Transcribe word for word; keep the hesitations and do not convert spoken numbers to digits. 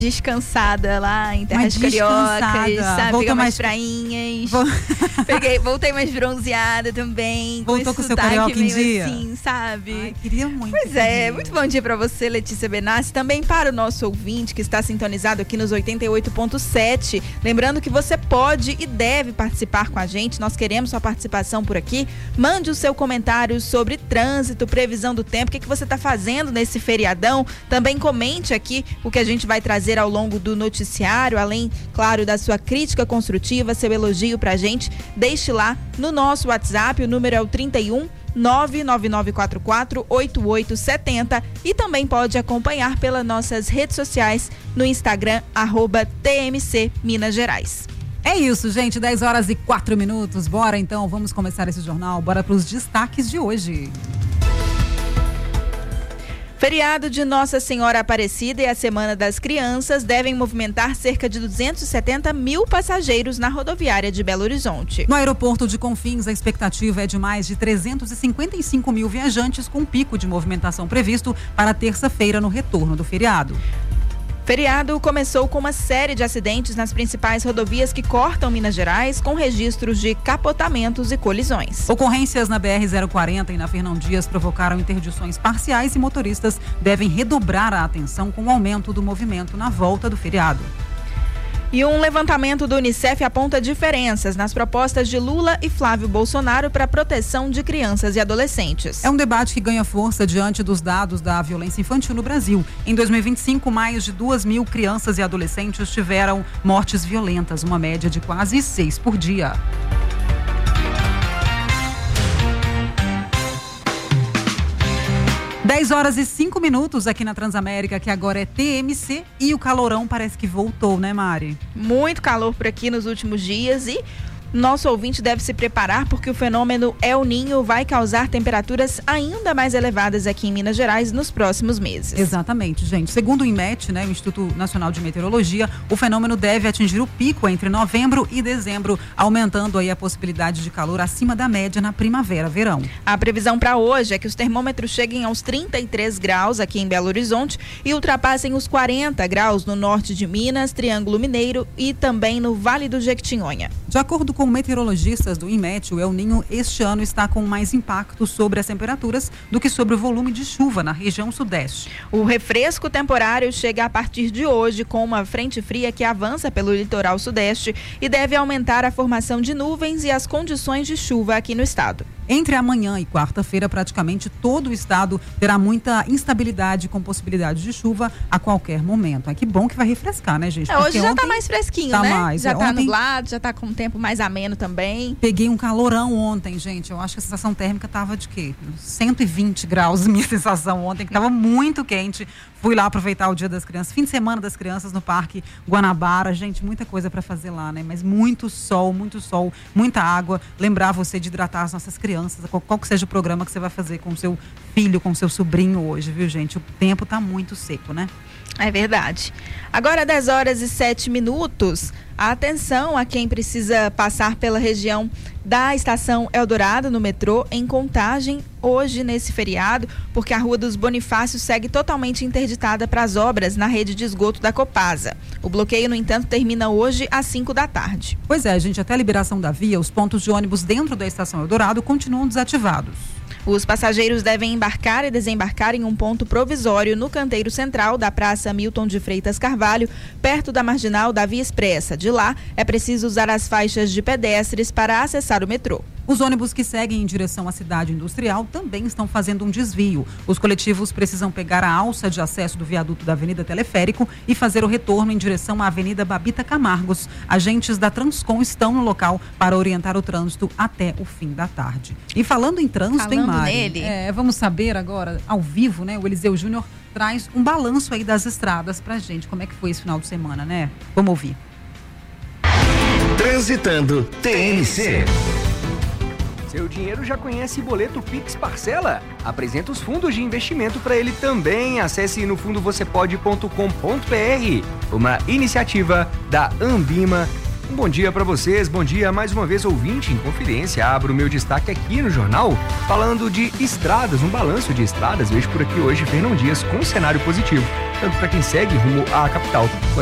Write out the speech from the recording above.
descansada lá em terras cariocas, sabe? Pegar mais prainhas. Vol... Peguei, voltei mais bronzeada também. Voltou com o seu carioca em dia? Assim, sabe? Ai, queria muito. Pois é, dia. Muito bom dia pra você, Letícia Benassi. Também para o nosso ouvinte que está sintonizado aqui nos oitenta e oito ponto sete. Lembrando que você pode e deve participar com a gente. Nós queremos sua participação por aqui. Mande o seu comentário sobre trânsito, previsão do tempo, o que, que você está fazendo nesse feriadão. Também comente aqui o que a gente vai trazer ao longo do noticiário, além, claro, da sua crítica construtiva, seu elogio pra gente, deixe lá no nosso WhatsApp, o número é o trinta e um, nove nove nove quatro quatro, oito oito sete zero, e também pode acompanhar pelas nossas redes sociais no Instagram, arroba T M C Minas Gerais. É isso, gente, dez horas e quatro minutos, bora então, vamos começar esse jornal, bora para os destaques de hoje. Feriado de Nossa Senhora Aparecida e a Semana das Crianças devem movimentar cerca de duzentos e setenta mil passageiros na rodoviária de Belo Horizonte. No aeroporto de Confins, a expectativa é de mais de trezentos e cinquenta e cinco mil viajantes, com pico de movimentação previsto para terça-feira no retorno do feriado. Feriado começou com uma série de acidentes nas principais rodovias que cortam Minas Gerais, com registros de capotamentos e colisões. Ocorrências na B R zero quarenta e na Fernão Dias provocaram interdições parciais e motoristas devem redobrar a atenção com o aumento do movimento na volta do feriado. E um levantamento do Unicef aponta diferenças nas propostas de Lula e Flávio Bolsonaro para a proteção de crianças e adolescentes. É um debate que ganha força diante dos dados da violência infantil no Brasil. Em dois mil e vinte e cinco, mais de duas mil crianças e adolescentes tiveram mortes violentas, uma média de quase seis por dia. dez horas e cinco minutos aqui na Transamérica, que agora é T M C, e o calorão parece que voltou, né, Mari? Muito calor por aqui nos últimos dias e nosso ouvinte deve se preparar porque o fenômeno El Niño vai causar temperaturas ainda mais elevadas aqui em Minas Gerais nos próximos meses. Exatamente, gente. Segundo o INMET, né, o Instituto Nacional de Meteorologia, o fenômeno deve atingir o pico entre novembro e dezembro, aumentando aí a possibilidade de calor acima da média na primavera-verão. A previsão para hoje é que os termômetros cheguem aos trinta e três graus aqui em Belo Horizonte e ultrapassem os quarenta graus no norte de Minas, Triângulo Mineiro e também no Vale do Jequitinhonha. De acordo com meteorologistas do INMET, o El Niño este ano está com mais impacto sobre as temperaturas do que sobre o volume de chuva na região sudeste. O refresco temporário chega a partir de hoje com uma frente fria que avança pelo litoral sudeste e deve aumentar a formação de nuvens e as condições de chuva aqui no estado. Entre amanhã e quarta-feira, praticamente todo o estado terá muita instabilidade com possibilidade de chuva a qualquer momento. É que bom que vai refrescar, né, gente? É, hoje já está mais fresquinho, tá né? Mais. Já está ontem... nublado, já está com um tempo mais ameno também. Peguei um calorão ontem, gente. Eu acho que a sensação térmica estava de quê? cento e vinte graus, minha sensação ontem, que estava muito quente. Fui lá aproveitar o Dia das Crianças, fim de semana das crianças no Parque Guanabara. Gente, muita coisa para fazer lá, né? Mas muito sol, muito sol, muita água. Lembrar você de hidratar as nossas crianças, qual, qual que seja o programa que você vai fazer com o seu filho, com o seu sobrinho hoje, viu, gente? O tempo tá muito seco, né? É verdade. Agora, dez horas e sete minutos. Atenção a quem precisa passar pela região da Estação Eldorado no metrô em Contagem hoje nesse feriado, porque a Rua dos Bonifácios segue totalmente interditada para as obras na rede de esgoto da Copasa. O bloqueio, no entanto, termina hoje às cinco da tarde. Pois é, gente, até a liberação da via, os pontos de ônibus dentro da Estação Eldorado continuam desativados. Os passageiros devem embarcar e desembarcar em um ponto provisório no canteiro central da Praça Milton de Freitas Carvalho, perto da marginal da Via Expressa. De lá, é preciso usar as faixas de pedestres para acessar o metrô. Os ônibus que seguem em direção à cidade industrial também estão fazendo um desvio. Os coletivos precisam pegar a alça de acesso do viaduto da Avenida Teleférico e fazer o retorno em direção à Avenida Babita Camargos. Agentes da Transcom estão no local para orientar o trânsito até o fim da tarde. E falando em trânsito, falando em Mari, nele. É, vamos saber agora, ao vivo, né? O Eliseu Júnior traz um balanço aí das estradas pra gente. Como é que foi esse final de semana, né? Vamos ouvir. Transitando T M C. Seu dinheiro já conhece Boleto Pix Parcela? Apresenta os fundos de investimento para ele também. Acesse no fundo você pode ponto com ponto br. Uma iniciativa da Ambima. Um bom dia para vocês, bom dia mais uma vez, ouvinte em confidência. Abro o meu destaque aqui no jornal, falando de estradas, um balanço de estradas. Vejo por aqui hoje Fernão Dias com cenário positivo. tanto para quem segue rumo à capital